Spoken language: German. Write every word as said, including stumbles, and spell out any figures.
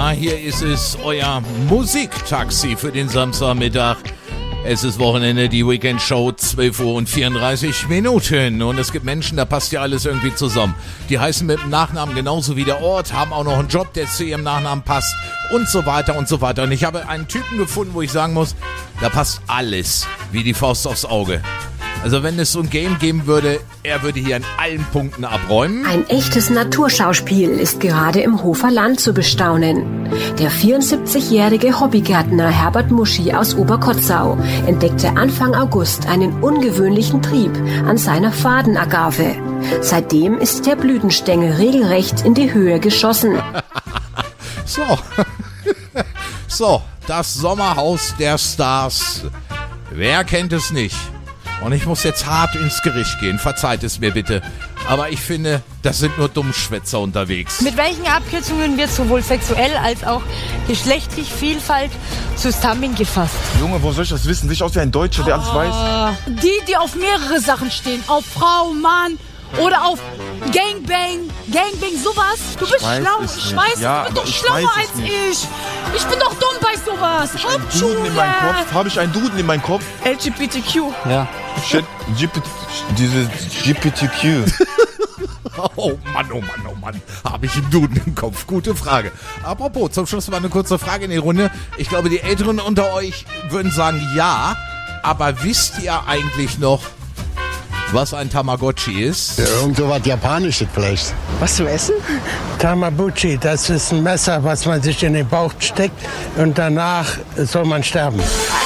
Ja, hier ist es, euer Musiktaxi für den Samstagmittag. Es ist Wochenende, die Weekend-Show, zwölf Uhr und vierunddreißig Minuten. Und es gibt Menschen, da passt ja alles irgendwie zusammen. Die heißen mit dem Nachnamen genauso wie der Ort, haben auch noch einen Job, der zu ihrem Nachnamen passt und so weiter und so weiter. Und ich habe einen Typen gefunden, wo ich sagen muss, da passt alles wie die Faust aufs Auge. Also wenn es so ein Game geben würde, er würde hier an allen Punkten abräumen. Ein echtes Naturschauspiel ist gerade im Hofer Land zu bestaunen. Der vierundsiebzigjährige Hobbygärtner Herbert Muschi aus Oberkotzau entdeckte Anfang August einen ungewöhnlichen Trieb an seiner Fadenagave. Seitdem ist der Blütenstängel regelrecht in die Höhe geschossen. So, so, das Sommerhaus der Stars. Wer kennt es nicht? Und ich muss jetzt hart ins Gericht gehen, verzeiht es mir bitte. Aber ich finde, das sind nur Dummschwätzer unterwegs. Mit welchen Abkürzungen wird sowohl sexuell als auch geschlechtlich Vielfalt zusammengefasst? Junge, wo soll ich das wissen? Sicher aus wie ein Deutscher, der alles weiß. Die, die auf mehrere Sachen stehen. Auf Frau, Mann oder auf Gangbang. Gangbang, sowas. Du bist weiß schlau. es Ich nicht. weiß, Ja, du bist aber doch ich schlauer weiß es als nicht. ich. Ich bin doch dumm bei sowas. Habe ich einen Duden in meinem Kopf? Habe ich einen Duden in meinem Kopf? L G B T Q. Ja. Shit, G P T, diese G P T Q. Oh Mann, oh Mann, oh Mann. Habe ich einen Duden im Kopf? Gute Frage. Apropos, zum Schluss mal eine kurze Frage in die Runde. Ich glaube, die Älteren unter euch würden sagen ja. Aber wisst ihr eigentlich noch, was ein Tamagotchi ist? Ja, irgend so was Japanisches vielleicht. Was zu essen? Tamagotchi, das ist ein Messer, was man sich in den Bauch steckt und danach soll man sterben.